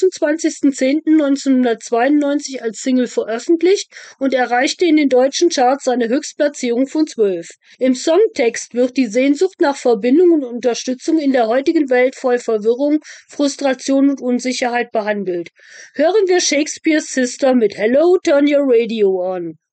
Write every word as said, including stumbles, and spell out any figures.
fünfundzwanzigsten zehnten neunzehnhundertzweiundneunzig als Single veröffentlicht und erreichte in den deutschen Charts eine Höchstplatzierung von zwölf. Im Songtext wird die Sehnsucht nach Verbindung und Unterstützung in der heutigen Welt voll Verwirrung, Frustration und Unsicherheit behandelt. Hören wir Shakespeare's Sister mit Hello, Turn Your Radio On.